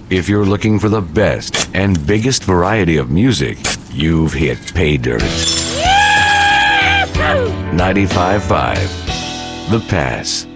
If you're looking for the best and biggest variety of music, you've hit pay dirt. 95.5 The Pass.